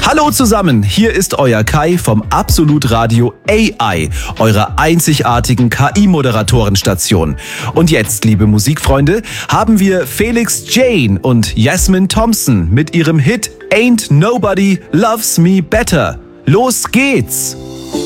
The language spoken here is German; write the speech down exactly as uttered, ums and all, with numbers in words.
Hallo zusammen, hier ist euer Kai vom Absolut Radio A I, eurer einzigartigen K I-Moderatorenstation. Und jetzt, liebe Musikfreunde, haben wir Felix Jane und Jasmine Thompson mit ihrem Hit Ain't Nobody Loves Me Better. Los geht's!